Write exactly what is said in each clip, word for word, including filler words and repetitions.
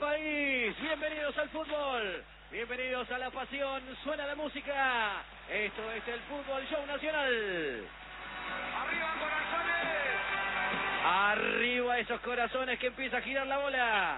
país. Bienvenidos al fútbol. Bienvenidos a la pasión. Suena la música. Esto es el Fútbol Show Nacional. ¡Arriba, corazones! Arriba esos corazones, que empieza a girar la bola.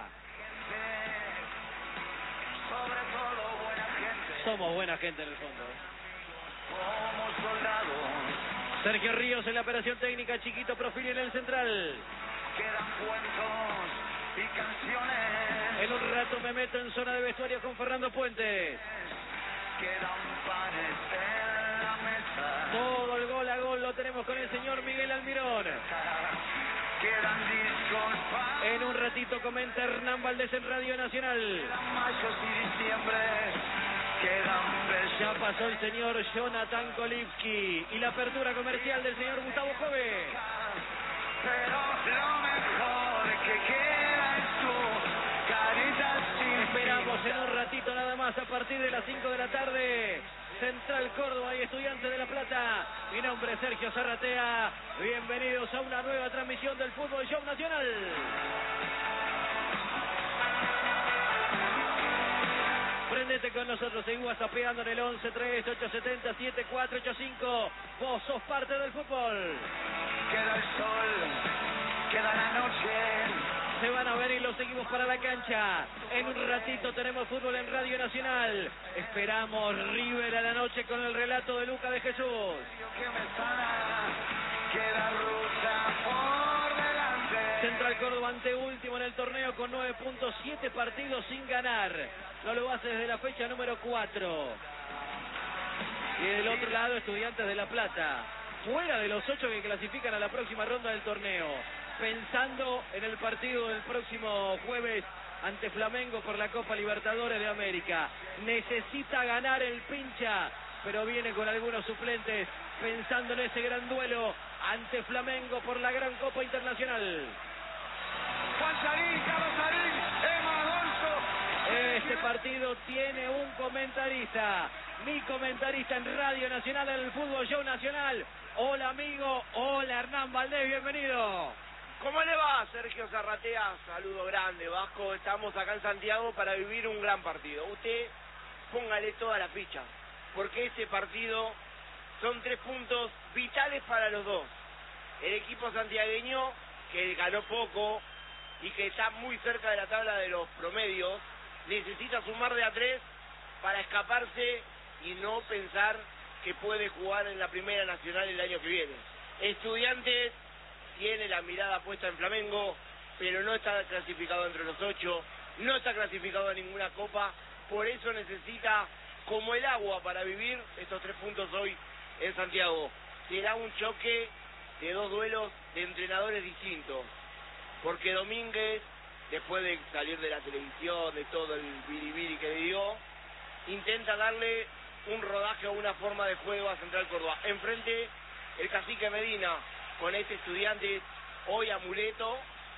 Sobre todo buena gente. Somos buena gente en el fondo. Como soldados. Sergio Ríos en la operación técnica, Chiquito Profili en el central. Quedan cuentos y canciones. En un rato me meto en zona de vestuario con Fernando Puentes. Quedan panes en la mesa. Todo el gol a gol lo tenemos con el señor Miguel Almirón. Quedan discos para... En un ratito comenta Hernán Valdés en Radio Nacional. Quedan mayos y diciembre. Quedan besos. Ya pasó el señor Jonathan Kolivsky y la apertura comercial del señor Gustavo Jove. Pero lo mejor que queda es tu carita sin Esperamos en un ratito nada más, a partir de las cinco de la tarde, Central Córdoba y Estudiantes de La Plata. Mi nombre es Sergio Zarratea. Bienvenidos a una nueva transmisión del Fútbol Show Nacional. Prendete con nosotros, seguimos whatsappeando en el once tres ocho siete cero siete cuatro ocho cinco. Vos sos parte del fútbol. Queda el sol, queda la noche. Se van a ver y los seguimos para la cancha. En un ratito tenemos fútbol en Radio Nacional. Esperamos River a la noche con el relato de Luca de Jesús. Que me sana, queda ruta por delante. Central Córdoba anteúltimo en el torneo con nueve puntos, siete partidos sin ganar. No lo hace desde la fecha número cuatro. Y del otro lado, Estudiantes de La Plata, fuera de los ocho que clasifican a la próxima ronda del torneo, pensando en el partido del próximo jueves ante Flamengo por la Copa Libertadores de América. Necesita ganar el pincha, pero viene con algunos suplentes, pensando en ese gran duelo ante Flamengo por la gran Copa Internacional. Juan Sarín, Carlos Sarín, Emma Alonso. Este partido tiene un comentarista, mi comentarista en Radio Nacional, en el Fútbol Show Nacional. Hola amigo, hola Hernán Valdés, bienvenido. ¿Cómo le va, Sergio Zarratea? Saludo grande, Vasco. Estamos acá en Santiago para vivir un gran partido. Usted póngale toda la ficha, porque ese partido son tres puntos vitales para los dos. El equipo santiagueño, que ganó poco y que está muy cerca de la tabla de los promedios, necesita sumar de a tres para escaparse y no pensar que puede jugar en la Primera Nacional el año que viene. Estudiantes tiene la mirada puesta en Flamengo, pero no está clasificado entre los ocho, no está clasificado a ninguna copa, por eso necesita como el agua para vivir estos tres puntos hoy en Santiago. Será un choque de dos duelos de entrenadores distintos, porque Domínguez, después de salir de la televisión, de todo el biribiri que le dio, intenta darle un rodaje o una forma de juego a Central Córdoba. Enfrente, el cacique Medina, con este Estudiante hoy amuleto,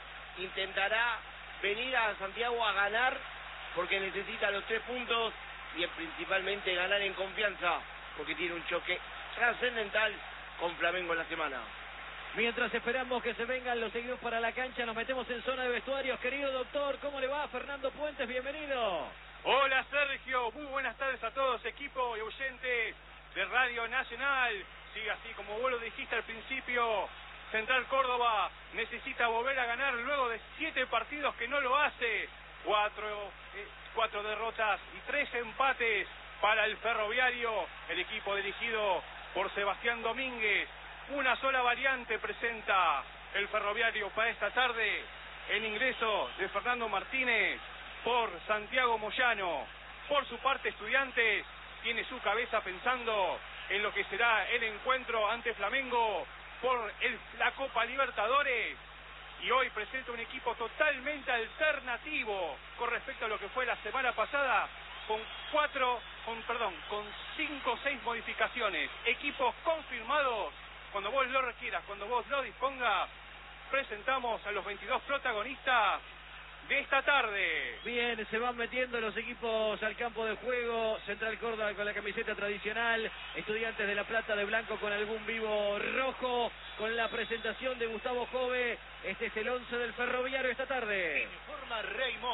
intentará venir a Santiago a ganar, porque necesita los tres puntos y principalmente ganar en confianza, porque tiene un choque trascendental con Flamengo en la semana. Mientras esperamos que se vengan los seguidores para la cancha, nos metemos en zona de vestuarios. Querido doctor, ¿cómo le va? Fernando Puentes, bienvenido. Hola Sergio, muy buenas tardes a todos, equipo y oyentes de Radio Nacional. Sí, así como vos lo dijiste al principio, Central Córdoba necesita volver a ganar luego de siete partidos que no lo hace. Cuatro, eh, cuatro derrotas y tres empates para el Ferroviario, el equipo dirigido por Sebastián Domínguez. Una sola variante presenta el Ferroviario para esta tarde, el ingreso de Fernando Martínez por Santiago Moyano. Por su parte, Estudiantes tiene su cabeza pensando en lo que será el encuentro ante Flamengo por el, la Copa Libertadores, y hoy presenta un equipo totalmente alternativo con respecto a lo que fue la semana pasada, con cuatro, con perdón, con cinco o seis modificaciones, equipos confirmados. Cuando vos lo requieras, cuando vos lo dispongas, presentamos a los veintidós protagonistas de esta tarde. Bien, se van metiendo los equipos al campo de juego. Central Córdoba con la camiseta tradicional, Estudiantes de La Plata de blanco con algún vivo rojo, con la presentación de Gustavo Jove. Este es el once del Ferroviario esta tarde. Informa Rey Momos,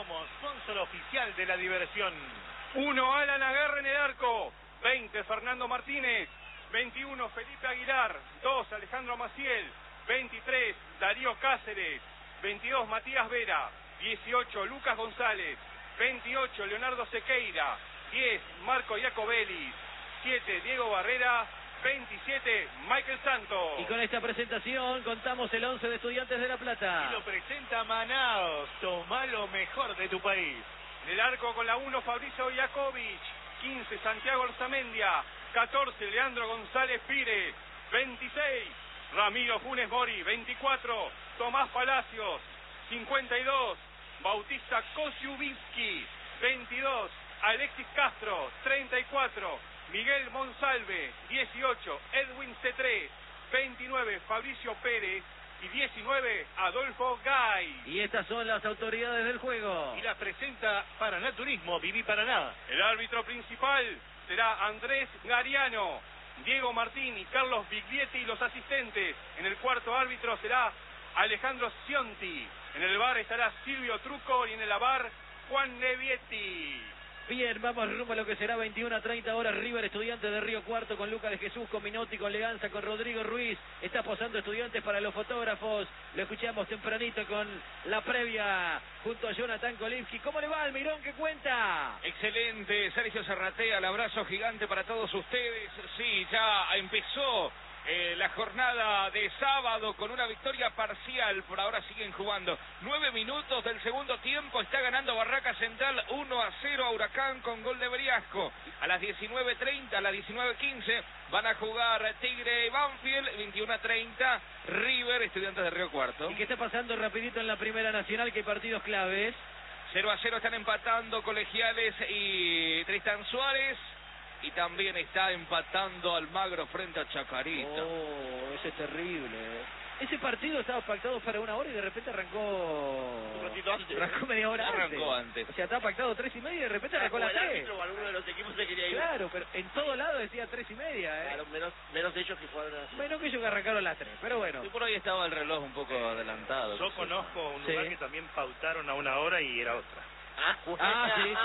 sponsor oficial de la diversión. uno Alan Aguerre en el arco. veinte Fernando Martínez. veintiuno Felipe Aguilar. dos Alejandro Maciel. veintitrés Darío Cáceres. veintidós Matías Vera. dieciocho Lucas González. veintiocho Leonardo Sequeira. diez Marco Iacobelli. siete Diego Barrera. veintisiete Michael Santos. Y con esta presentación contamos el once de Estudiantes de La Plata. Y lo presenta Manaos. Toma lo mejor de tu país. En el arco con la uno Fabricio Iakovic. quince Santiago Orzamendia. catorce Leandro González Pires. veintiséis Ramiro Funes Mori. veinticuatro Tomás Palacios. cincuenta y dos Bautista Kosiubinsky. veintidós Alexis Castro. treinta y cuatro Miguel Monsalve. dieciocho Edwin Cetré. veintinueve Fabricio Pérez. Y diecinueve Adolfo Gay. Y estas son las autoridades del juego. Y la presenta Paraná Turismo, Viví Paraná. El árbitro principal será Andrés Gariano. Diego Martín y Carlos Biglietti y los asistentes. En el cuarto árbitro será Alejandro Cionti. En el bar estará Silvio Truco y en el bar Juan Levietti. Bien, vamos rumbo a lo que será veintiuna a treinta horas. River, Estudiantes de Río Cuarto con Lucas de Jesús, con Minotti, con Leganza, con Rodrigo Ruiz. Está posando Estudiantes para los fotógrafos. Lo escuchamos tempranito con la previa junto a Jonathan Kolivsky. ¿Cómo le va, Almirón? ¿Qué cuenta? Excelente, Sergio Zarratea, el abrazo gigante para todos ustedes. Sí, ya empezó eh, la jornada de sábado con una victoria parcial. Por ahora siguen jugando nueve minutos del segundo tiempo. Está ganando Barraca Central uno a cero a Huracán con gol de Briasco. A las diecinueve treinta, a las diecinueve quince van a jugar Tigre y Banfield. veintiuno a treinta River, Estudiantes de Río Cuarto. ¿Y qué está pasando rapidito en la Primera Nacional? Que hay partidos claves. cero a cero están empatando Colegiales y Tristan Suárez. Y también está empatando Almagro frente a Chacarita. Oh, eso es terrible. Ese partido estaba pactado para una hora y de repente arrancó... Un ratito antes. Arrancó media hora Arrancó antes. antes. O sea, estaba pactado tres y media y de repente arrancó Como las el tres. árbitro o alguno de los equipos se quería ir. Claro, pero en todo lado decía tres y media, ¿eh? Claro, menos, menos ellos que jugaron así. Menos que ellos que arrancaron las tres, pero bueno. Y por ahí estaba el reloj un poco adelantado. Yo conozco un Sí. lugar que también pautaron a una hora y era otra. Ah, Ah, sí, sí, sí.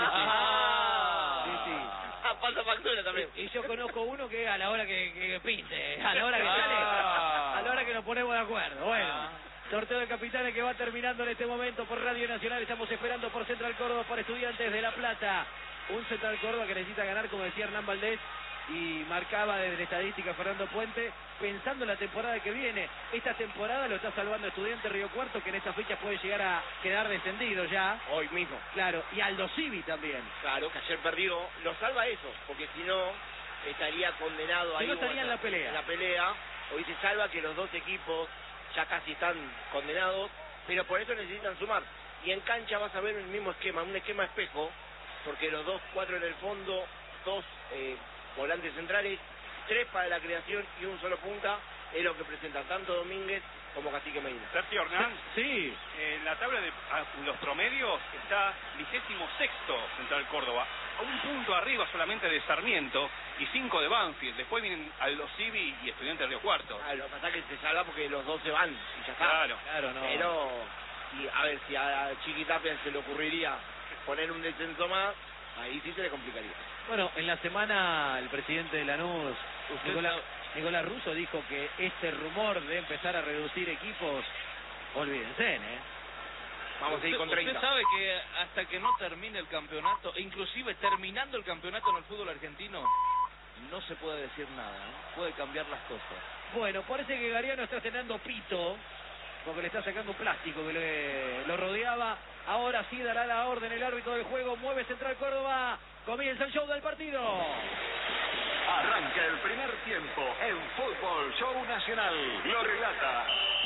Ah. Sí, sí. Ah, pasa factura también. Y yo conozco uno que a la hora que, que pinte, a la hora que sale, Ah. a la hora que nos ponemos de acuerdo. Bueno, Ah. sorteo de capitanes que va terminando en este momento por Radio Nacional. Estamos esperando por Central Córdoba, por Estudiantes de La Plata. Un Central Córdoba que necesita ganar, como decía Hernán Valdés, y marcaba desde la estadística Fernando Puente, pensando en la temporada que viene. Esta temporada lo está salvando Estudiantes Río Cuarto, que en esta fecha puede llegar a quedar descendido ya. Hoy mismo. Claro, y Aldo Civi también. Claro, que ayer perdió. Lo salva eso, porque si no, estaría condenado Si ahí. no, estaría en la pelea. En la pelea. Hoy se salva que los dos equipos ya casi están condenados, pero por eso necesitan sumar. Y en cancha vas a ver el mismo esquema, un esquema espejo, porque los dos, cuatro en el fondo, dos eh, volantes centrales, tres para la creación y un solo punta, es lo que presentan tanto Domínguez como Cacique Medina. Sergio Hernán, Sí. en la tabla de ah, los promedios está vigésimo sexto Central Córdoba, a un punto arriba solamente de Sarmiento y cinco de Banfield. Después vienen Aldo Civi y Estudiantes de Río Cuarto. Ah, lo que pasa es que se salva porque los dos se van y ya está. Claro. Claro, no. Pero, y a ver, si a Chiquitapia se le ocurriría poner un descenso más, ahí sí se le complicaría. Bueno, en la semana el presidente de Lanús, Usted Nicolás, sabe- Nicolás Russo, dijo que este rumor de empezar a reducir equipos, olvídense, ¿eh? Vamos a ir con Usted- treinta. Usted sabe que hasta que no termine el campeonato, e inclusive terminando el campeonato en el fútbol argentino, no se puede decir nada, ¿eh? Puede cambiar las cosas. Bueno, parece que Gariano está estrenando pito, porque le está sacando plástico que le, lo rodeaba. Ahora sí dará la orden el árbitro del juego, mueve Central Córdoba, comienza el show del partido. Arranca el primer tiempo en Fútbol Show Nacional. Lo relata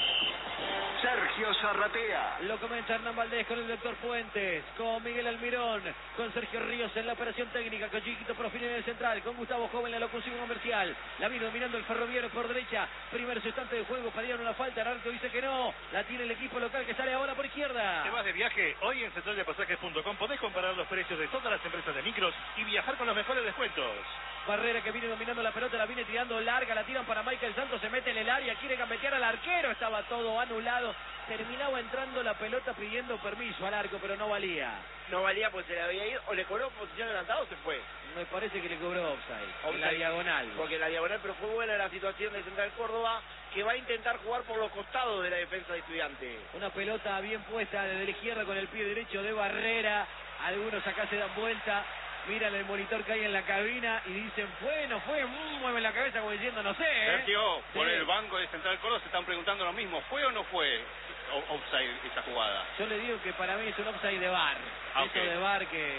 Sergio Zarratea. Lo comenta Hernán Valdés con el doctor Fuentes, con Miguel Almirón, con Sergio Ríos en la operación técnica, con Chiquito Profil en el central, con Gustavo Joven en la locución comercial. La vino dominando el Ferroviario por derecha. Primer instante de juego, pidieron una falta. El árbitro dice que no. La tiene el equipo local que sale ahora por izquierda. ¿Te vas de viaje? Hoy en central de pasajes punto com podés comparar los precios de todas las empresas de micros y viajar con los mejores descuentos. Barrera que viene dominando la pelota, la viene tirando larga, la tiran para Michael Santos, se mete en el área, quiere gambetear al arquero, estaba todo anulado medio, terminaba entrando la pelota pidiendo permiso al arco, pero no valía. No valía pues se le había ido, o le cobró posición adelantada o se fue. Me parece que le cobró offside, Offside, en la diagonal. Porque en la diagonal, pero fue buena la situación de Central Córdoba, que va a intentar jugar por los costados de la defensa de Estudiantes. Una pelota bien puesta desde la izquierda con el pie derecho de Barrera. Algunos acá se dan vuelta, miran el monitor que hay en la cabina y dicen, fue, no fue, mm, mueven la cabeza como diciendo, no sé. ¿eh? Sergio, por Sí. el banco de Central Córdoba se están preguntando lo mismo. ¿Fue o no fue o- offside esa jugada? Yo le digo que para mí es un offside de V A R. Ah, Eso ok. de V A R que...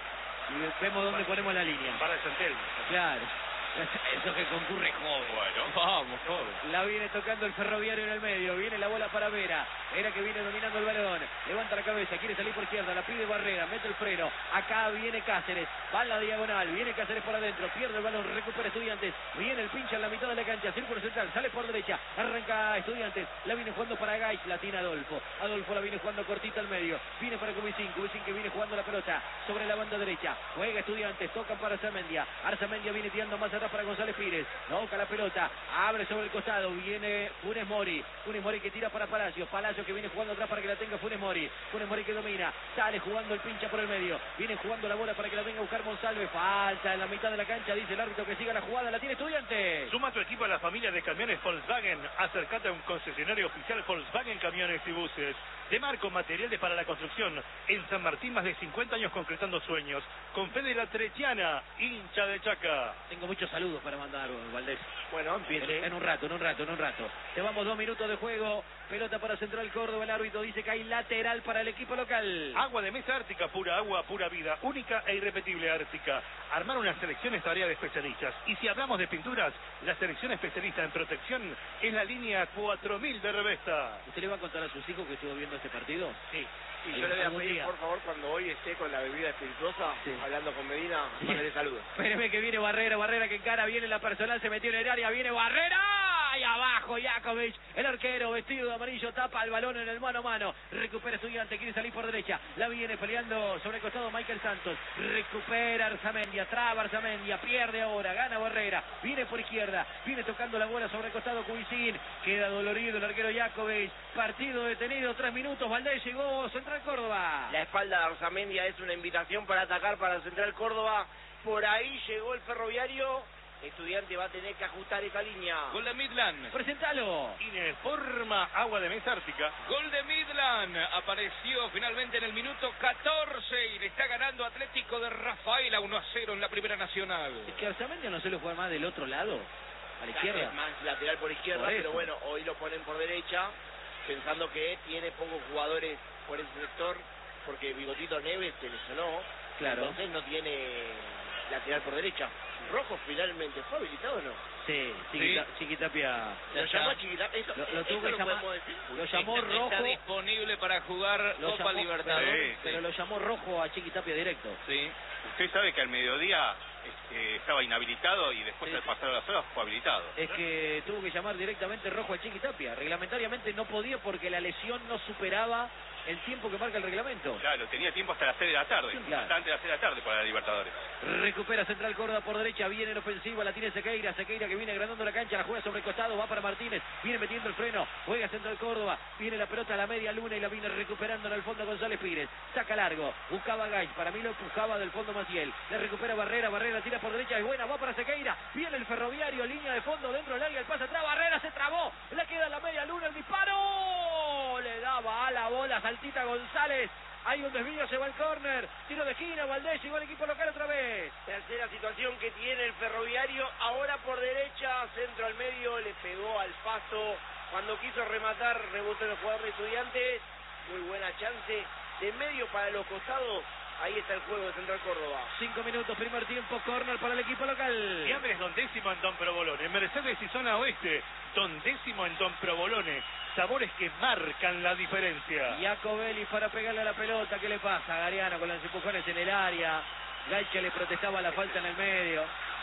y vemos dónde ponemos la línea. Para el Santel. Claro. Eso que concurre joven. Bueno. Vamos, joven. La viene tocando el Ferroviario en el medio. Viene la bola para Vera. Vera que viene dominando el balón. Levanta la cabeza. Quiere salir por izquierda. La pide Barrera. Mete el freno. Acá viene Cáceres. Va en la diagonal. Viene Cáceres por adentro. Pierde el balón. Recupera Estudiantes. Viene el pincha en la mitad de la cancha. Círculo central. Sale por derecha. Arranca Estudiantes. La viene jugando para Gaich. La tiene Adolfo. Adolfo la viene jugando cortita al medio. Viene para Cubicín. Cubicín que viene jugando la pelota sobre la banda derecha. Juega Estudiantes. Tocan para Arzamendia. Arzamendia viene tirando más atrás para González Pires. Toca la pelota. Abre sobre el costado. Viene Funes Mori. Funes Mori que tira para Palacios. Palacios que viene jugando atrás para que la tenga Funes Mori. Funes Mori que domina. Sale jugando el pincha por el medio. Viene jugando la bola para que la venga a buscar Monsalve. Falta en la mitad de la cancha. Dice el árbitro que siga la jugada. La tiene Estudiantes. Suma tu equipo a la familia de camiones Volkswagen. Acércate a un concesionario oficial Volkswagen Camiones y Buses. De Marco, materiales para la construcción. En San Martín, más de cincuenta años concretando sueños. Con fe de la Trechiana, hincha de Chaca. Tengo muchos saludos para mandar, Valdés. Bueno, En, empiece. en un rato, en un rato, en un rato. Llevamos dos minutos de juego. Pelota para Central Córdoba. El árbitro dice que hay lateral para el equipo local. Agua de mesa Ártica, pura agua, pura vida. Única e irrepetible Ártica. Armar una selección es tarea de especialistas. Y si hablamos de pinturas, la selección especialista en protección es la línea cuatro mil de Revesta. ¿Usted le va a contar a sus hijos que estuvo viendo este partido? Sí. Y yo le voy a Algún pedir, día. por favor, cuando hoy esté con la bebida espirituosa, Sí. hablando con Medina, Sí. mándale saludos. Espéreme que viene Barrera, Barrera que encara, viene la personal, se metió en el área, viene Barrera, y abajo Jakovic, el arquero vestido de amarillo, tapa el balón en el mano a mano, recupera Estudiante, quiere salir por derecha, la viene peleando sobre el costado Michael Santos, recupera Arzamendia, traba Arzamendia, pierde ahora, gana Barrera, viene por izquierda, viene tocando la bola sobre el costado Cubicín, queda dolorido el arquero Jakovic, partido detenido, tres minutos, Valdés llegó Central Córdoba. La espalda de Arzamendia es una invitación para atacar para Central Córdoba. Por ahí llegó el Ferroviario. Estudiante va a tener que ajustar esa línea. Gol de Midland. Presentalo. Informa agua de mesa Ártica. Gol de Midland. Apareció finalmente en el minuto catorce y le está ganando Atlético de Rafaela uno a cero en la Primera Nacional. Es que Arzamendia no suele jugar más del otro lado, a la izquierda. Es más lateral por izquierda, Por eso. pero bueno, hoy lo ponen por derecha, pensando que tiene pocos jugadores por ese sector, porque Bigotito Neves se lesionó, Claro. entonces no tiene lateral por derecha. Rojo finalmente fue habilitado o no. Sí, Chiquita, Chiquitapia. Lo está. llamó a Chiquita, eso, Lo, lo eso tuvo que lo llamar, podemos decir. lo llamó Está- Rojo, Está disponible para jugar lo Copa llamó- Libertadores. pero, Sí, pero sí. lo llamó Rojo a Chiquitapia directo. Sí. Usted sabe que al mediodía este, estaba inhabilitado y después Sí. al pasar las horas fue habilitado. Es que tuvo que llamar directamente Rojo a Chiquitapia. Reglamentariamente no podía porque la lesión no superaba el tiempo que marca el reglamento. Claro, tenía tiempo hasta las seis de la tarde, Claro. hasta antes de las seis de la tarde para la Libertadores. Recupera Central Córdoba por derecha, viene en ofensiva, la tiene Sequeira, Sequeira que viene agrandando la cancha, la juega sobre el costado, va para Martínez, viene metiendo el freno, juega Central Córdoba, viene la pelota a la media luna y la viene recuperando en el fondo González Pires, saca largo, buscaba Gaich, para mí lo empujaba del fondo Maciel, le recupera Barrera, Barrera tira por derecha, es buena, va para Sequeira, viene el Ferroviario, línea de fondo dentro del área, el pase atrás, Barrera se trabó, le queda en la media luna el disparo, le daba a la bola, saltita González. Hay un desvío, se va el córner, tiro de esquina, Valdés, llegó el equipo local otra vez. Tercera situación que tiene el Ferroviario, ahora por derecha, centro al medio, le pegó al pasto, cuando quiso rematar, rebotó en el jugador de Estudiantes, muy buena chance, de medio para los costados, ahí está el juego de Central Córdoba. Cinco minutos, primer tiempo, córner para el equipo local. Fiambres Don Décimo en Don Provolone. Mercedes y Zona Oeste. Don Décimo en Don Provolone. Sabores que marcan la diferencia. Jacobelli para pegarle a la pelota, ¿qué le pasa? Gariano con los empujones en el área, Gaich que le protestaba la falta en el medio.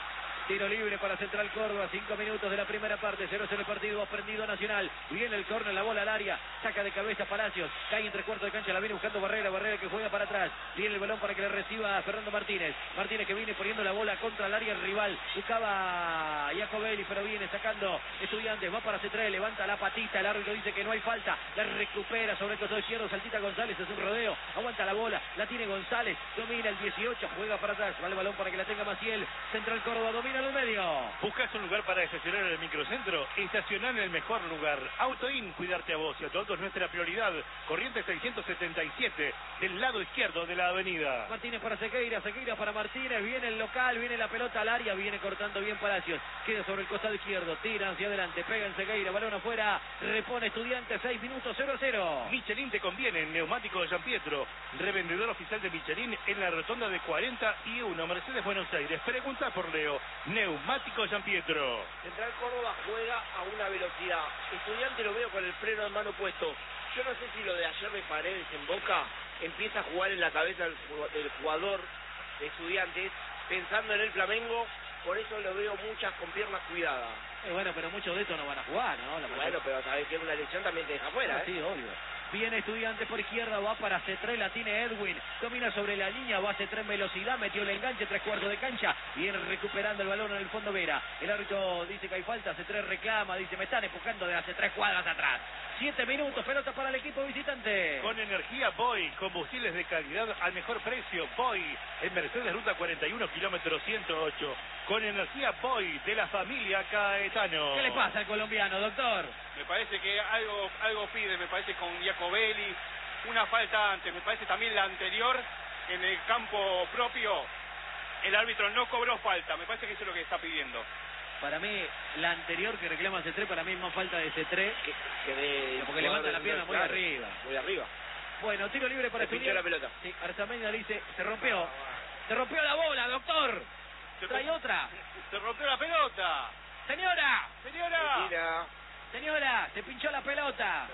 Tiro libre para Central Córdoba, cinco minutos de la primera parte, cero cero el partido, ha prendido Nacional. Viene el córner, la bola al área, saca de cabeza Palacios, cae entre cuartos de cancha, la viene buscando Barrera, Barrera que juega para atrás. Viene el balón para que le reciba a Fernando Martínez. Martínez que viene poniendo la bola contra el área rival. Buscaba Jacobelli, pero viene sacando Estudiantes, va para C tres, levanta la patita, el árbitro dice que no hay falta, la recupera sobre el costado izquierdo, Saltita González, es un rodeo, aguanta la bola, la tiene González, domina el dieciocho, juega para atrás, va el balón para que la tenga Maciel. Central Córdoba domina en el medio. ¿Buscas un lugar para estacionar en el microcentro? Estacionar en el mejor lugar. AutoIn, cuidarte a vos y a tu auto es nuestra prioridad. Corrientes seiscientos setenta y siete, del lado izquierdo de la avenida. Martínez para Sequeira, Sequeira para Martínez, viene el local, viene la pelota al área, viene cortando bien Palacios, queda sobre el costado izquierdo, tira hacia adelante, pega en Sequeira, balón afuera, repone Estudiantes, seis minutos, cero cero. Michelin te conviene, neumático de San Pietro, revendedor oficial de Michelin en la rotonda de cuarenta y uno, Mercedes Buenos Aires. Pregunta por Leo, neumático San Pietro. Central Córdoba juega a una velocidad. Estudiante lo veo con el freno de mano puesto. Yo no sé si lo de ayer de Paredes en Boca empieza a jugar en la cabeza del, del jugador de Estudiantes, pensando en el Flamengo, por eso lo veo muchas con piernas cuidadas. Eh, bueno, pero muchos de estos no van a jugar, ¿no? La bueno, pero sabes que una lesión también te deja fuera, ¿eh? Sí, obvio. Viene Estudiantes por izquierda, va para C tres, la tiene Edwin, domina sobre la línea, va a C tres en velocidad, metió el enganche, tres cuartos de cancha, viene recuperando el balón en el fondo Vera. El árbitro dice que hay falta, C tres reclama, dice me están empujando de hace tres cuadras atrás. Siete minutos, pelota para el equipo visitante. Con energía Boy, combustibles de calidad al mejor precio. Boy, en Mercedes Ruta cuarenta y uno, kilómetro ciento ocho. Con energía Boy, de la familia Caetano. ¿Qué le pasa al colombiano, doctor? Me parece que algo algo pide, me parece con Jacobelli, una falta antes, me parece también la anterior en el campo propio. El árbitro no cobró falta, me parece que eso es lo que está pidiendo. Para mí, la anterior que reclama C tres, para mí es más falta de C tres. Que, que de, porque levanta la pierna muy claro, arriba. Muy arriba. Bueno, tiro libre para Se pinchó la pelota. Sí, Arzamendi dice, se rompió. Se rompió la bola, doctor. Se Trae otra. Se rompió la pelota. Señora, Señora. Mentira. señora, se pinchó la pelota.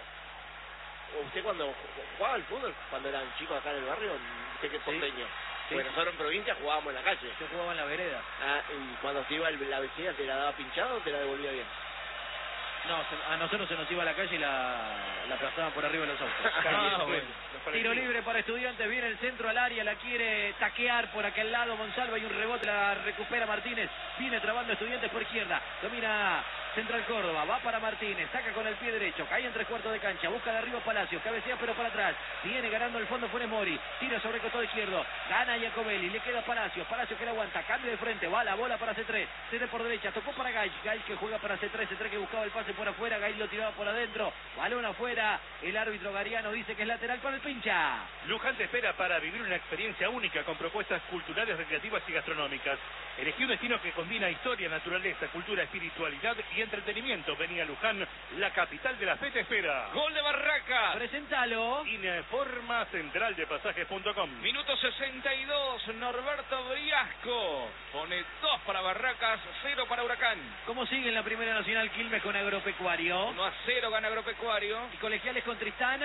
¿Usted cuando jugaba al fútbol, cuando eran chicos acá en el barrio, usted que es porteño? Sí. Bueno, nosotros en provincia jugábamos en la calle. Yo jugaba en la vereda. Ah, y cuando te iba el- la vecina, ¿te la daba pinchado o te la devolvía bien? No, se- a nosotros se nos iba a la calle y la, la aplastaban por arriba de los autos. Ah, bueno. Tiro libre para Estudiantes, viene el centro al área, la quiere taquear por aquel lado Monsalva y un rebote, la recupera Martínez, viene trabando Estudiantes por izquierda, domina Central Córdoba, va para Martínez, saca con el pie derecho, cae en tres cuartos de cancha, busca de arriba Palacios, cabecea pero para atrás, viene ganando el fondo Funes Mori, tira sobre el costado izquierdo, gana Jacobelli, le queda Palacios, Palacios que la aguanta, cambio de frente, va la bola para C tres, C tres por derecha, tocó para Gay, Gay que juega para C tres, C tres que buscaba el pase por afuera, Gay lo tiraba por adentro, balón afuera, el árbitro Gariano dice que es lateral para el pincha. Luján te espera para vivir una experiencia única con propuestas culturales, recreativas y gastronómicas. Elegí un destino que combina historia, naturaleza, cultura, espiritualidad y entretenimiento. Vení a Luján, la capital de la fe te espera. Gol de Barraca. Presentalo. Informa central de pasajes punto com. Minuto sesenta y dos, Norberto Briasco. Pone dos para Barracas, cero para Huracán. ¿Cómo sigue en la Primera Nacional Quilmes con Agropecuario? uno a cero gana Agropecuario. ¿Y Colegiales con Tristán?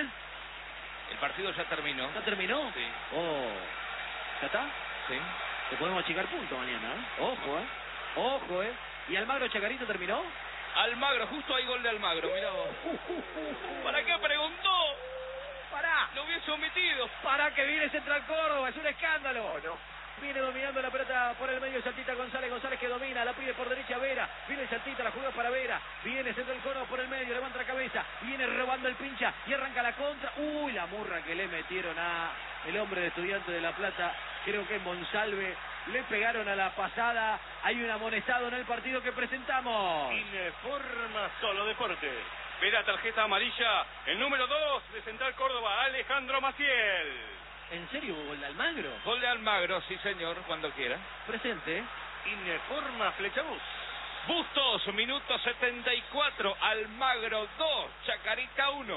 El partido ya terminó. ¿Ya terminó? Sí. Oh, ¿ya está? Sí. Te podemos achicar puntos mañana, ¿eh? Ojo, ¿eh? Ojo, ¿eh? ¿Y Almagro Chacarito terminó? Almagro, justo hay gol de Almagro, mirá vos. ¿Para qué preguntó? ¡Pará! Lo hubiese omitido. ¡Pará que viene Central Córdoba! ¡Es un escándalo! Viene dominando la pelota por el medio Saltita González, González que domina, la pide por derecha Vera, viene Saltita, la juega para Vera, viene Central Córdoba por el medio, levanta la cabeza, viene robando el pincha y arranca la contra. Uy, la murra que le metieron a el hombre de Estudiantes de La Plata, creo que es Monsalve, le pegaron a la pasada, hay un amonestado en el partido que presentamos. Informa Solo Deporte. Ve la tarjeta amarilla, el número dos de Central Córdoba, Alejandro Maciel. ¿En serio hubo gol de Almagro? Gol de Almagro, sí señor, cuando quiera. Presente. Informa Flechabús. Bustos, minuto setenta y cuatro, Almagro dos, Chacarita uno.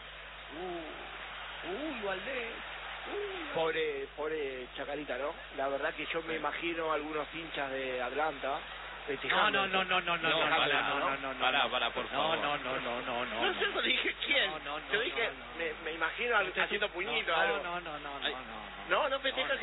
Uh, uy, Valdés. Uh. Pobre, pobre Chacarita, ¿no? La verdad que yo me imagino algunos hinchas de Atlanta No, festejando. no, no, no, no, no, No, no, pará, no, no, no, no. pará, pará, por No, favor. no, no, no, no, no. No sé, no dije quién. No, no, no, Yo dije, no, no. me, me imagino al- haciendo puñito o no, algo. no, no, no, no, Ay. no, no. No, no festeja que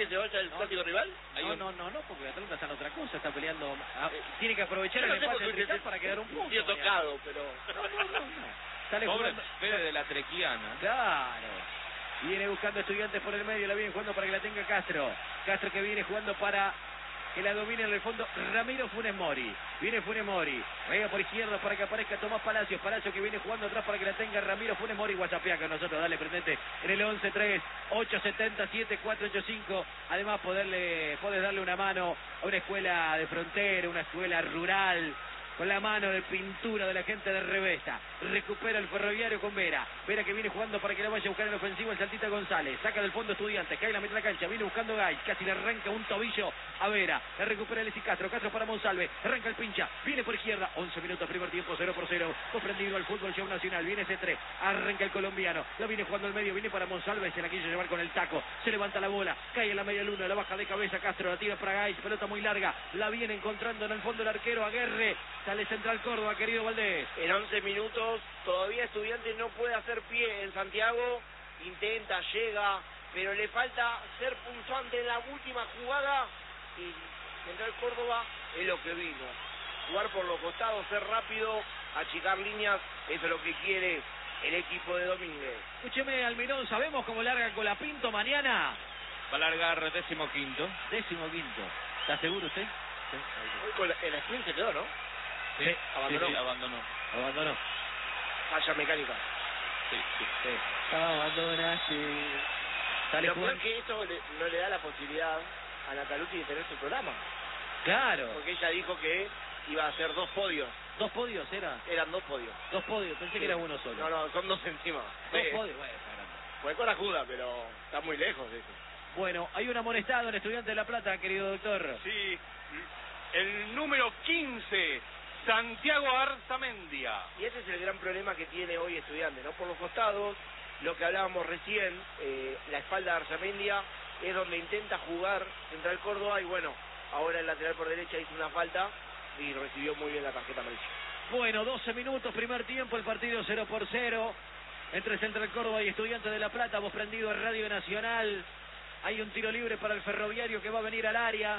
que se vaya el No. clásico rival? Hay No, un- no, no, no, porque Atlanta está en otra cosa, está peleando. ah, tiene que aprovechar Yo no el sé empate por qué de Tristán usted para quedar un punto. Tío mañana. tocado, pero... No, no, no, no. Sale Pobre jugando. Fede de la Trequiana. Claro. Viene buscando Estudiantes por el medio, la viene jugando para que la tenga Castro. Castro que viene jugando para que la domine en el fondo Ramiro Funes Mori. Viene Funes Mori. Venga por izquierda para que aparezca Tomás Palacios. Palacios que viene jugando atrás para que la tenga Ramiro Funes Mori. WhatsAppea con nosotros. Dale, prendete en el once tres ocho siete siete cuatro ocho cinco. Además, poderle, podés darle una mano a una escuela de frontera, una escuela rural. Con la mano de pintura de la gente de Revesta. Recupera el Ferroviario con Vera. Vera que viene jugando para que la vaya a buscar en ofensivo el Saltita González. Saca del fondo Estudiantes. Cae en la mitad de la cancha. Viene buscando Gay. Casi le arranca un tobillo a Vera. La recupera Alexis Castro. Castro para Monsalve. Arranca el pincha. Viene por izquierda. once minutos, primer tiempo, cero por cero. Comprendido al fútbol show nacional. Viene C tres. Arranca el colombiano. La viene jugando al medio. Viene para Monsalve. Se la quiso llevar con el taco. Se levanta la bola. Cae en la media luna. La baja de cabeza Castro. La tira para Gay. Pelota muy larga. La viene encontrando en el fondo el arquero Aguerre. Sale Central Córdoba, querido Valdés. En once minutos todavía Estudiantes no puede hacer pie en Santiago, intenta, llega, pero le falta ser punzante en la última jugada y Central Córdoba es lo que vino. Jugar por los costados, ser rápido, achicar líneas, eso es lo que quiere el equipo de Domínguez. Escúcheme, Almirón, ¿sabemos cómo larga Colapinto mañana? Va a largar décimo quinto. Décimo quinto. ¿Está seguro usted? Hoy con la, en la sprint se quedó, ¿no? Sí, abandonó. sí, sí, abandonó. Abandonó. Falla mecánica. Sí, sí. Sí. Abandonaste. Sale Lo peor jugando. que eso le- no le da la posibilidad a Natalucci de tener su programa. Claro. Porque ella dijo que iba a hacer dos podios. Dos podios era. Eran dos podios. Dos podios. Pensé que era uno solo. No, no, son dos encima. Dos Sí. podios. Bueno, caramba. Fue con ayuda, pero está muy lejos de eso. Bueno, hay un amonestado en Estudiante de La Plata, querido doctor. Sí, el número quince, Santiago Arzamendia. Y ese es el gran problema que tiene hoy Estudiantes, ¿no? Por los costados, lo que hablábamos recién, eh, la espalda de Arzamendia es donde intenta jugar Central Córdoba y bueno, ahora el lateral por derecha hizo una falta y recibió muy bien la tarjeta amarilla. Bueno, doce minutos, primer tiempo, el partido cero por cero. Entre Central Córdoba y Estudiantes de La Plata, vos prendido en Radio Nacional. Hay un tiro libre para el Ferroviario que va a venir al área.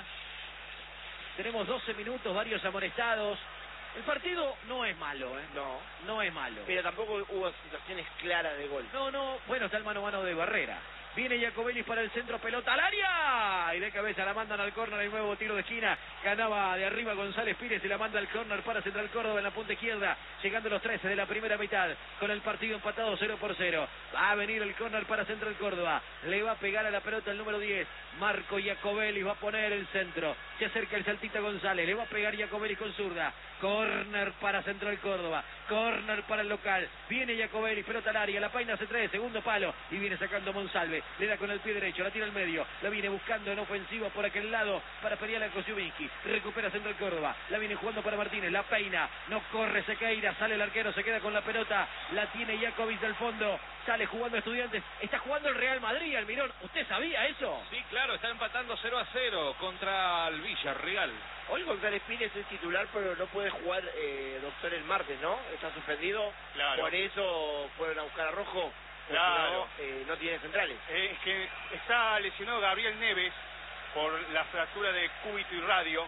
Tenemos doce minutos, varios amonestados. El partido no es malo, ¿eh? No, No es malo. pero tampoco hubo situaciones claras de gol. No, no, bueno, está el mano a mano de Barrera. Viene Jacobelli para el centro, pelota al área. Y de cabeza la mandan al córner, el nuevo tiro de esquina. Ganaba de arriba González Pires y la manda al córner para Central Córdoba en la punta izquierda. Llegando a los trece de la primera mitad. Con el partido empatado cero por cero. Va a venir el córner para Central Córdoba. Le va a pegar a la pelota el número diez. Marco Jacobelli va a poner el centro. Se acerca el Saltita González. Le va a pegar Jacobelli con zurda. Córner para Central Córdoba. Córner para el local. Viene Jacobelli, pelota al área. La paina C tres, segundo palo. Y viene sacando Monsalve. Le da con el pie derecho, la tira al medio. La viene buscando en ofensiva por aquel lado para pelear a Kosciuszynski. Recupera Central Córdoba. La viene jugando para Martínez. La peina. No corre Sequeira. Sale el arquero. Se queda con la pelota. La tiene Jacobic del fondo. Sale jugando Estudiantes. Está jugando el Real Madrid, Almirón. ¿Usted sabía eso? Sí, claro, está empatando cero a cero contra el Villarreal. Hoy González Pires es titular, pero no puede jugar eh, Doctor el martes, ¿no? Está suspendido. Claro. Por eso fueron a buscar a Rojo. porque Claro. si no, eh, no tiene centrales. Eh, es que está lesionado Gabriel Neves por la fractura de cúbito y radio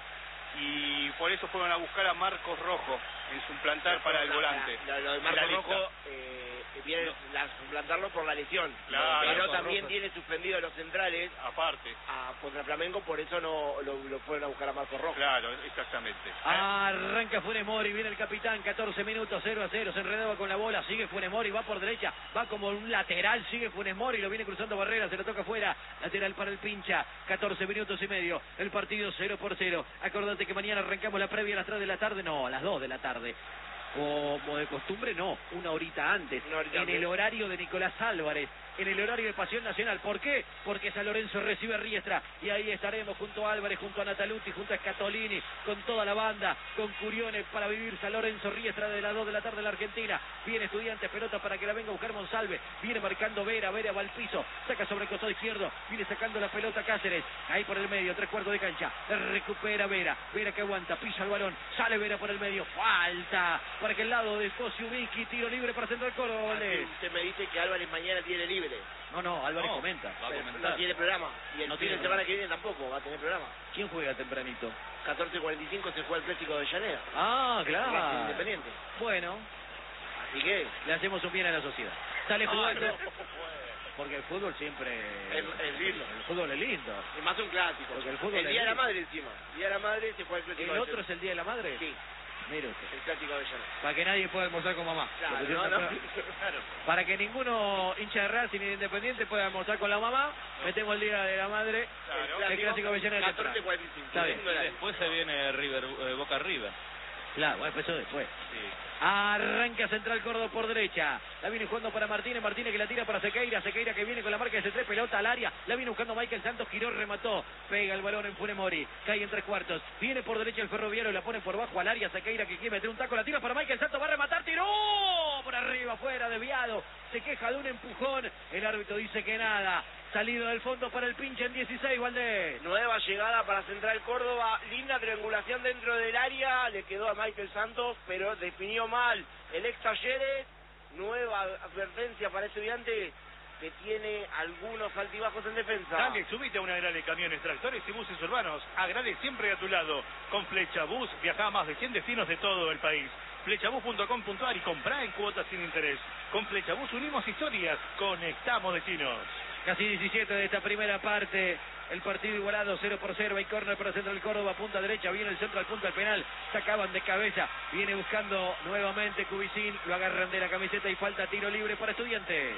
y por eso fueron a buscar a Marcos Rojo en suplantar para el La- volante. la- la- Lo de En la Marco lista. Rojo eh, viene la, suplantarlo por la lesión. Claro, pero Marco también Rojo. tiene suspendido a los centrales Aparte, a, contra Flamengo, por eso no lo, lo fueron a buscar a Marco Rojo. claro, exactamente. Arranca Funes Mori, viene el capitán, catorce minutos, cero a cero, se enredaba con la bola, sigue Funes Mori, va por derecha, va como un lateral, sigue Funes Mori, lo viene cruzando Barrera, se lo toca afuera, lateral para el pincha, catorce minutos y medio, el partido cero por cero. Acordate que mañana arrancamos la previa a las tres de la tarde, no, a las dos de la tarde. Como de costumbre, no, una horita antes, Una horita en antes. el horario de Nicolás Álvarez, en el horario de Pasión Nacional. ¿Por qué? Porque San Lorenzo recibe a Riestra y ahí estaremos junto a Álvarez, junto a Nataluti, junto a Scatolini, con toda la banda, con Curione para vivir San Lorenzo Riestra de las dos de la tarde en la Argentina. Viene Estudiantes, pelota para que la venga a buscar Monsalve, viene marcando Vera, Vera va al piso, saca sobre el costado izquierdo, viene sacando la pelota Cáceres, ahí por el medio, tres cuartos de cancha, recupera Vera, Vera que aguanta, pisa el balón, sale Vera por el medio, falta para que el lado de Kosciuszynski, tiro libre para Central Córdoba. Así usted me dice que Álvarez mañana tiene libre. No, no, Álvarez No, comenta. va a Pero comentar. no tiene programa. Y el No fin tiene de semana que viene tampoco va a tener programa. ¿Quién juega tempranito? catorce cuarenta y cinco se juega el Clásico de Avellaneda. Ah, Racing claro. Independiente. Bueno, Así que le hacemos un bien a la sociedad. Sale Ah, jugando. no. Porque el fútbol siempre... Es- es lindo. El fútbol es lindo. y más un clásico. Porque el fútbol el es Día de la lindo. Madre encima. El Día de la Madre se juega el Clásico ¿El de otro es el Día de la Madre? Sí, Mire usted. el Clásico de Avellaneda. Para que nadie pueda almorzar con mamá. Claro, Porque no, siempre no. pueda- Claro. Para que ninguno hincha de Racing ni de Independiente pueda almorzar con la mamá, metemos el Día de la Madre, Claro. el Clásico de Avellaneda temprano. catorce cuarenta y cinco. Está bien. Lindo Y horario. después se viene River, eh, Boca River. Claro, bueno, empezó después. Sí. Arranca Central Córdoba por derecha. La viene jugando para Martínez. Martínez que la tira para Sequeira. Sequeira que viene con la marca de C tres. Pelota al área. La viene buscando Michael Santos. Giró, remató. Pega el balón en Funemori. Cae en tres cuartos. Viene por derecha el Ferroviario. La pone por bajo al área. Sequeira que quiere meter un taco. La tira para Michael Santos. Va a rematar. Tiró por arriba. Fuera. Desviado. Se queja de un empujón. El árbitro dice que nada. Salido del fondo para el pinche en dieciséis, Valdés. Nueva llegada para Central Córdoba, linda triangulación dentro del área, le quedó a Michael Santos, pero definió mal el ex Talleres. Nueva advertencia para Estudiantes que tiene algunos altibajos en defensa. Dale, subite a una gran de camiones, tractores y buses urbanos. Agrade siempre a tu lado. Con Flecha Bus viaja a más de cien destinos de todo el país. Flechabus punto com punto ar y comprá en cuotas sin interés. Con Flechabus unimos historias, conectamos destinos. Casi diecisiete de esta primera parte. El partido igualado cero por cero. Hay córner para Central Córdoba, punta derecha. Viene el centro al punto al penal. Sacaban de cabeza. Viene buscando nuevamente Cubicín. Lo agarran de la camiseta y falta tiro libre para Estudiantes.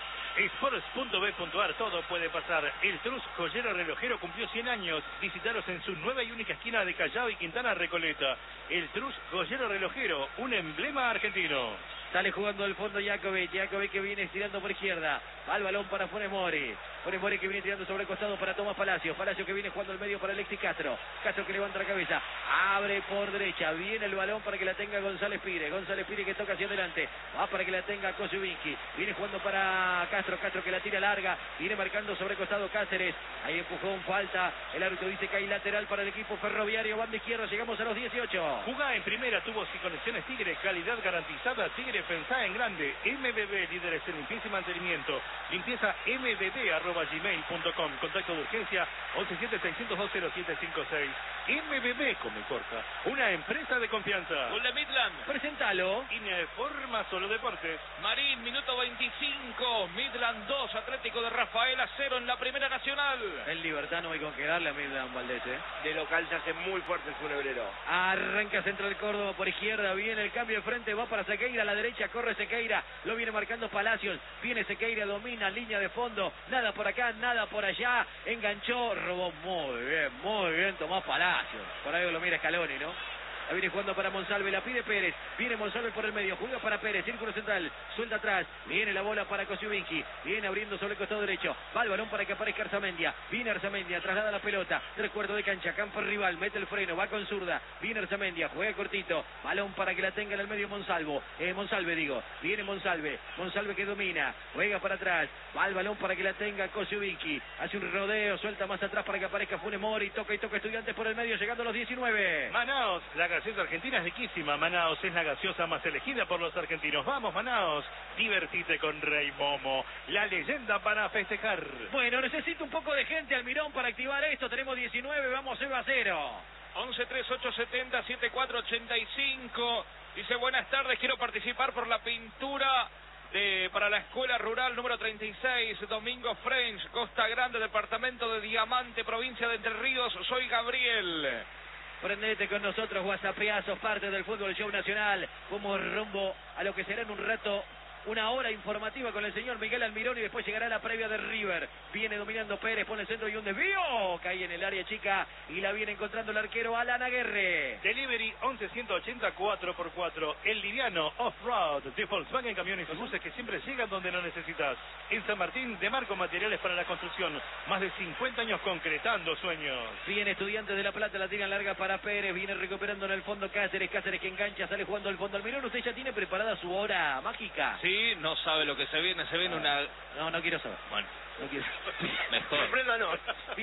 Sports punto b punto ar, todo puede pasar. El Trus Joyero Relojero cumplió cien años. Visitaros en su nueva y única esquina de Callao y Quintana Recoleta. El Trus Joyero Relojero, un emblema argentino. Sale jugando al fondo Jakovic. Jakovic que viene estirando por izquierda. Va el balón para Funes Mori. Funes Mori que viene tirando sobre el costado para Tomás Palacio. Palacio que viene jugando al medio para Alexis Castro. Castro que levanta la cabeza. Abre por derecha. Viene el balón para que la tenga González Pire. González Pire que toca hacia adelante. Va para que la tenga Kosubinski. Viene jugando para Castro. Castro que la tira larga. Viene marcando sobre el costado Cáceres. Ahí empujón, falta. El árbitro dice que hay lateral para el equipo Ferroviario. Banda izquierda. Llegamos a los dieciocho. Jugá en primera, tubos y conexiones Tigre, calidad garantizada. Tigre, pensá en grande. M B B, líderes en limpieza y mantenimiento. Limpieza m b b arroba gmail punto com. Contacto de urgencia once siete seiscientos dos cero siete cinco seis. M B B, come corta. Una empresa de confianza. Gol de Midland. Presentalo. Línea de forma, solo deportes. Marín, minuto veinticinco. Midland dos, Atlético de Rafaela cero en la Primera Nacional. En Libertad no hay con qué darle a Midland Valdés, ¿eh? De local se hace muy fuerte el funebrero. Arranca Central Córdoba por izquierda, viene el cambio de frente, va para Sequeira, a la derecha corre Sequeira, lo viene marcando Palacios, viene Sequeira, domina, línea de fondo, nada por acá, nada por allá, enganchó, robó muy bien, muy bien Tomás Palacios, por ahí lo mira Scaloni, ¿no? La viene jugando para Monsalve, la pide Pérez, viene Monsalve por el medio, juega para Pérez, círculo central, suelta atrás, viene la bola para Kosubinski, viene abriendo sobre el costado derecho, va el balón para que aparezca Arzamendia, viene Arzamendia, traslada la pelota, tres cuartos de cancha, campo rival, mete el freno, va con zurda, viene Arzamendia, juega cortito, balón para que la tenga en el medio Monsalvo, eh, Monsalve digo, viene Monsalve, Monsalve que domina, juega para atrás, va el balón para que la tenga Kosubinski, hace un rodeo, suelta más atrás para que aparezca Funes Mori, toca y toca Estudiantes por el medio, llegando a los diecinueve. Manaos, la gaseosa argentina es riquísima. Manaos es la gaseosa más elegida por los argentinos. Vamos, Manaos, divertite con Rey Momo, la leyenda para festejar. Bueno, necesito un poco de gente, Almirón, para activar esto. Tenemos diecinueve, vamos cero a cero. once tres ocho setenta setenta y cuatro ochenta y cinco. Dice, buenas tardes, quiero participar por la pintura de para la escuela rural número treinta y seis, Domingo French, Costa Grande, departamento de Diamante, provincia de Entre Ríos. Soy Gabriel. Prendete con nosotros, WhatsAppeazos, parte del Fútbol Show Nacional. Como rumbo a lo que será en un rato una hora informativa con el señor Miguel Almirón y después llegará la previa de River. Viene dominando Pérez, pone el centro y un desvío. Cae en el área chica y la viene encontrando el arquero Alan Aguerre. Delivery once ciento ochenta cuatro por cuatro. El liviano Off-Road de Volkswagen Camiones y Buses que siempre llegan donde no necesitas. En San Martín, de Marco Materiales para la Construcción. Más de cincuenta años concretando sueños. Viene Estudiantes de La Plata, la tiran larga para Pérez. Viene recuperando en el fondo Cáceres. Cáceres que engancha, sale jugando al fondo. Almirón, ¿usted ya tiene preparada su hora mágica? Sí, no sabe lo que se viene. Se viene una... No, no quiero saber. Bueno, No quiero. mejor. Sorpréndanos.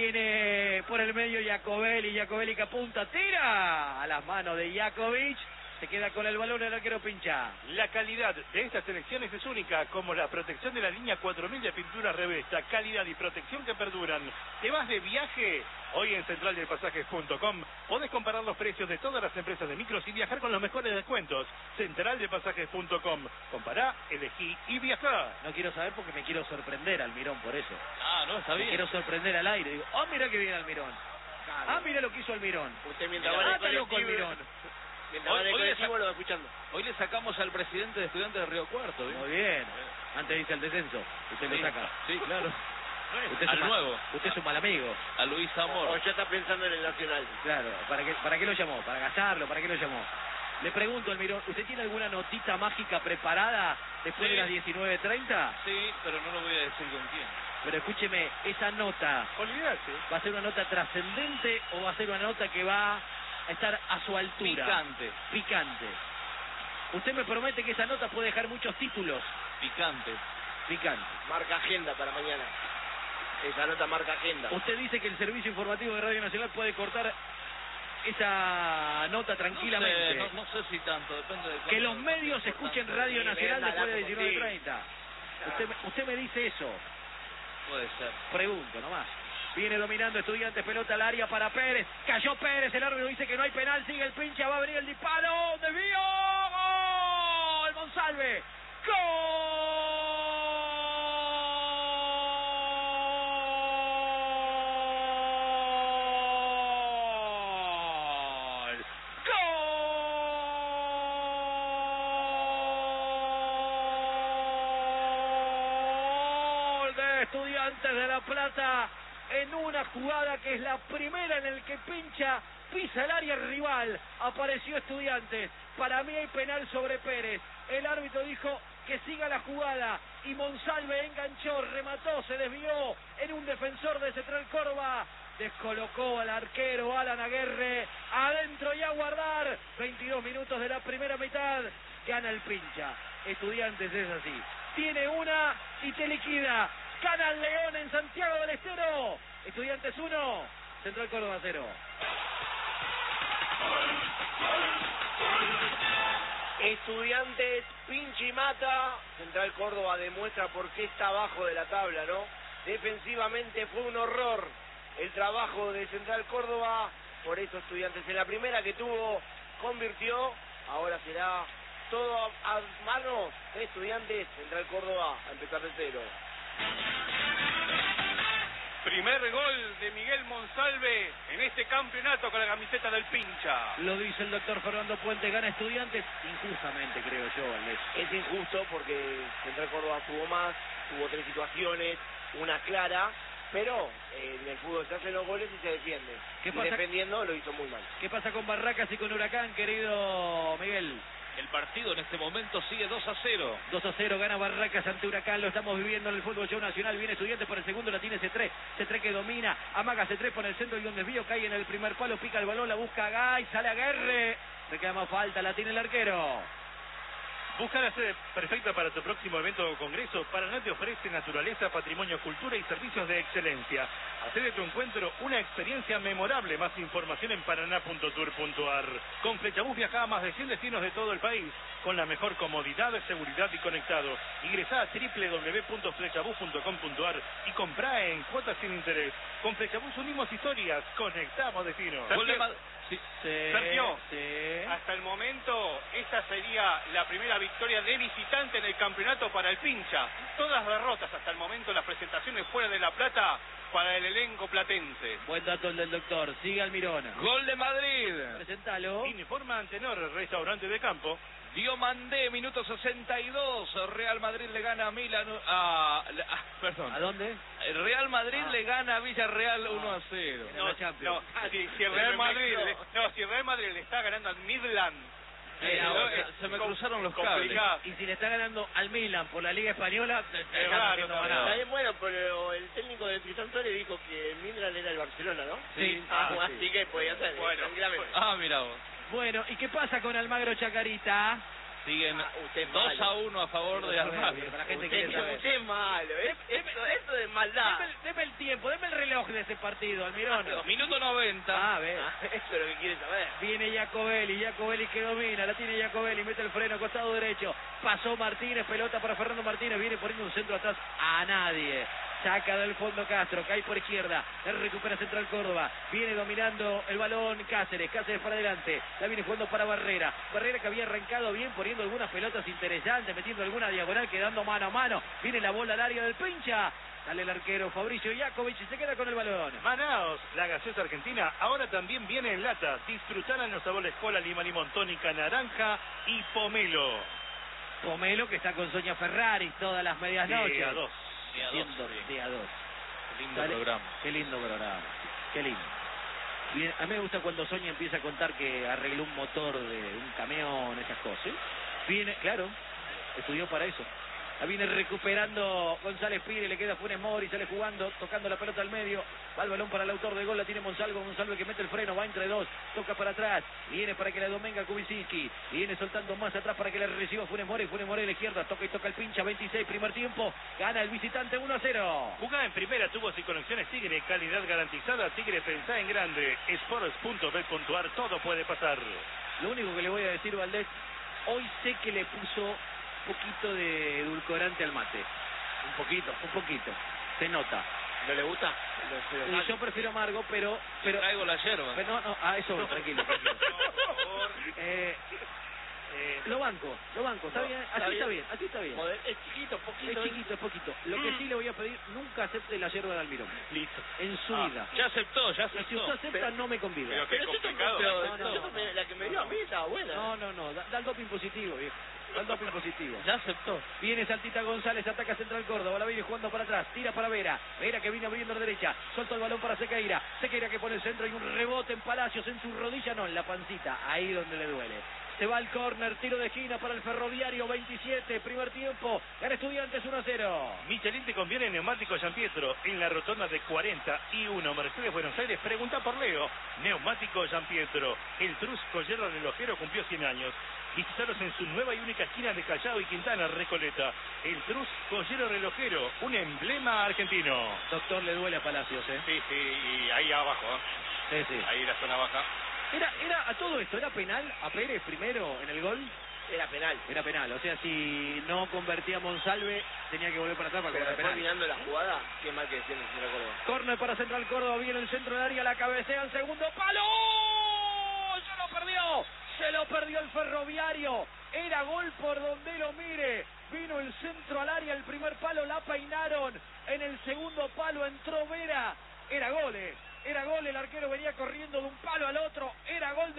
Viene por el medio Jacobelli, Jacobelli que apunta, tira a las manos de Jakovic. Se queda con el balón el arquero Pincha. La calidad de estas selecciones es única, como la protección de la línea cuatro mil de pintura Revesta, calidad y protección que perduran. ¿Te vas de viaje? Hoy en central de pasajes punto com podés comparar los precios de todas las empresas de micros y viajar con los mejores descuentos. central de pasajes punto com. Compará, elegí y viajá. No quiero saber porque me quiero sorprender, Almirón, por eso. Ah, no, está Me bien. quiero sorprender al aire. Digo, oh, mira que viene Almirón. Ah, mira lo que hizo Almirón. Usted mientras Ah, va en el está loco colectivo, Almirón. mientras va en el Hoy- hoy colectivo esa- lo va escuchando. Hoy le sacamos al presidente de estudiantes de Río Cuarto, ¿bien? Muy bien. Antes dice el descenso. Usted Sí, lo saca. sí, claro. Usted es Al un ma- nuevo. Usted es un mal amigo. A Luis O Amor. ya está pensando en el Nacional. Claro. ¿Para qué, ¿Para qué lo llamó? ¿Para gastarlo? ¿Para qué lo llamó? Le pregunto, Almirón, ¿usted tiene alguna notita mágica preparada después Sí. de las diecinueve treinta? Sí, pero no lo voy a decir con quién. Pero escúcheme, esa nota, Olvídate. ¿va a ser una nota trascendente o va a ser una nota que va a estar a su altura? Picante. Picante. Usted me promete que esa nota puede dejar muchos títulos. Picante. Picante. Marca agenda para mañana. Esa nota marca agenda. Usted dice que el servicio informativo de Radio Nacional puede cortar esa nota tranquilamente. No sé, no, no sé si tanto, depende de Que cuánto- los medios escuchen Radio Sí, Nacional véndala después de como diecinueve sí. treinta. Usted, me- usted me dice eso. Puede ser. Pregunto nomás. Viene dominando Estudiantes, pelota al área para Pérez. Cayó Pérez, el árbitro dice que no hay penal, sigue el pincha, va a venir el disparo. ¡Desvío! ¡Gol! Monsalve. ¡Gol! ¡Gol de Estudiantes de La Plata! En una jugada que es la primera en el que Pincha pisa el área rival. Apareció Estudiantes. Para mí hay penal sobre Pérez. El árbitro dijo que siga la jugada y Monsalve enganchó, remató, se desvió en un defensor de Central Córdoba. Descolocó al arquero Alan Aguerre. Adentro y a guardar. veintidós minutos de la primera mitad. Gana el Pincha. Estudiantes es así. Tiene una y te liquida. Gana el León en Santiago del Estero. Estudiantes uno, Central Córdoba cero. Estudiantes, pinche y mata. Central Córdoba demuestra por qué está abajo de la tabla, ¿no? Defensivamente fue un horror el trabajo de Central Córdoba. Por eso Estudiantes en la primera que tuvo convirtió. Ahora será todo a, a manos de Estudiantes. Central Córdoba a empezar de cero. Primer gol de Miguel Monsalve en este campeonato con la camiseta del Pincha. Lo dice el doctor Fernando Puente, gana Estudiantes injustamente, creo yo, Valdés. Es injusto porque Central Córdoba tuvo más, tuvo tres situaciones, una clara, pero eh, en el fútbol se hacen los goles y se defiende. ¿Qué Y pasa? defendiendo lo hizo muy mal. ¿Qué pasa con Barracas y con Huracán, querido Miguel? El partido en este momento sigue dos a cero. dos a cero gana Barracas ante Huracán, lo estamos viviendo en el fútbol show nacional. Viene Estudiantes por el segundo, la tiene C tres. C tres que domina, amaga C tres por el centro y un desvío, cae en el primer palo, pica el balón, la busca a Gay, sale a Guerre. Reclama falta, la tiene el arquero. Busca la sede perfecta para tu próximo evento o congreso. Paraná te ofrece naturaleza, patrimonio, cultura y servicios de excelencia. Hacé de tu encuentro una experiencia memorable. Más información en paraná punto tour punto ar. Con Flechabús viaja a más de cien destinos de todo el país, con la mejor comodidad, seguridad y conectado. Ingresá a doble u doble u doble u punto flechabús punto com punto ar y comprá en cuotas sin interés. Con Flechabús unimos historias, conectamos destinos. Gol de Mad- Sí. Sí, Sergio. sí. Hasta el momento, esta sería la primera victoria de visitante en el campeonato para el Pincha. Todas derrotas hasta el momento, las presentaciones fuera de La Plata para el elenco platense. Buen dato el del doctor. Sigue Almirón. Gol de Madrid. Presentalo. Informa Antenor, restaurante de campo. Diomandé, minuto sesenta y dos. Real Madrid le gana a Milan. A, ah, perdón. ¿A dónde? El Real Madrid Ah. le gana a Villarreal uno a cero. En la Champions. no, si, si el Real Madrid, le, no, si el Real Madrid le está ganando al Midland, Eh, no, no, eh, se me com- cruzaron los complicado. Y si le está ganando al Milan por la Liga Española, te- te Es están raro haciendo también. ganado. Está bien, bueno, pero el técnico de Tristán Suárez dijo que Midland era el Barcelona, ¿no? Sí. Ah, Ah, así que podía ser, Bueno, tranquilamente. Ah, mira vos. Bueno, ¿y qué pasa con Almagro Chacarita? Siguen Ah, usted es dos malo. a uno a favor de Armani. La gente Usted, quiere saber. usted es malo, es- esto, esto es maldad. Deme el, deme el tiempo, deme el reloj de ese partido, Almirón. Minuto noventa. Ah, ve. Ah, esto es lo que quiere saber. Viene Jacobelli, Jacobelli que domina, la tiene Jacobelli, mete el freno, costado derecho, pasó Martínez, pelota para Fernando Martínez, viene poniendo un centro atrás a nadie. Saca del fondo Castro, cae por izquierda, recupera Central Córdoba, viene dominando el balón Cáceres, Cáceres para adelante, la viene jugando para Barrera, Barrera que había arrancado bien poniendo algunas pelotas interesantes, metiendo alguna diagonal, quedando mano a mano, viene la bola al área del pincha, sale el arquero Fabricio Iacovic y se queda con el balón. Manaos, la gaseosa argentina, ahora también viene en lata. Disfrutarán los sabores cola, lima, limón, tónica, naranja y pomelo. Pomelo que está con Sonia Ferrari todas las medias noches. Sí, a dos. De a dos, Siendo sí. de a dos. Qué lindo Dale. programa. Qué lindo programa, qué lindo. Bien, a mí me gusta cuando Sonia empieza a contar que arregló un motor de un camión, esas cosas. Viene, claro, estudió para eso. La viene recuperando González Pire, le queda Funes Mori, sale jugando, tocando la pelota al medio, va el balón para el autor de gol, la tiene Monsalvo, Monsalvo que mete el freno, va entre dos, toca para atrás, viene para que la domenga Kubicinski, viene soltando más atrás para que le reciba Funes Mori, Funes Mori a la izquierda, toca y toca el pincha, veintiséis, primer tiempo, gana el visitante uno a cero. Jugá en primera, tubos y conexiones Tigre, calidad garantizada. Tigre, pensá en grande. Sports punto bet punto ar, todo puede pasar. Lo único que le voy a decir, Valdés, hoy sé que le puso un poquito de edulcorante al mate. Un poquito, un poquito. Se nota. ¿No le gusta? Y yo prefiero amargo, pero... pero Traigo la yerba. pero no, no, a eso voy, tranquilo. tranquilo. Por favor. Eh, eh, lo banco, lo banco, está No, bien, está así bien. está bien, así está bien. Joder, es chiquito, poquito. Es chiquito, es poquito. Lo que sí le voy a pedir, nunca acepte la yerba de Almirón. Listo. En su Ah, vida. ya aceptó, ya Y si aceptó. usted acepta, no me convida. Pero qué Pero yo tomé, complicado. pero No, no, yo no. tomé la que me dio a mí, estaba buena. No, no, no, da, da el doping positivo, viejo. Da el doping positivo. Ya aceptó. Viene Saltita González, ataca Central Córdoba, la viene jugando para atrás, tira para Vera, Vera que viene abriendo a la derecha, suelta el balón para Sequeira, Sequeira que pone el centro y un rebote en Palacios, en su rodilla, no, en la pancita, ahí donde le duele. Se va al córner, tiro de esquina para el Ferroviario, veintisiete, primer tiempo, gana Estudiantes uno a cero. Michelin te conviene en Neumáticos San Pietro, en la rotonda de cuarenta y uno, Mercedes Buenos Aires. Pregunta por Leo. Neumáticos San Pietro. El Trus Collero Relojero cumplió cien años. Visitaros en su nueva y única esquina de Callao y Quintana, Recoleta. El Trus Collero Relojero, un emblema argentino. Doctor, le duele a Palacios, ¿eh? Sí, sí, y ahí abajo, ¿eh? Sí, sí. Ahí la zona baja. Era, era, a todo esto, ¿era penal a Pérez primero en el gol? Era penal. Era penal, o sea, si no convertía a Monsalve, tenía que volver para atrás para Pero cobrar después penal. mirando la jugada, qué mal que decían el señor Córdoba. Corner para Central Córdoba, viene el centro del área, la cabecea al segundo palo. ¡Se lo perdió! Se lo perdió el Ferroviario. Era gol por donde lo mire. Vino el centro al área, el primer palo la peinaron. En el segundo palo entró Vera. Era gol, eh. Era gol, el arquero venía corriendo de un palo al otro. Era gol de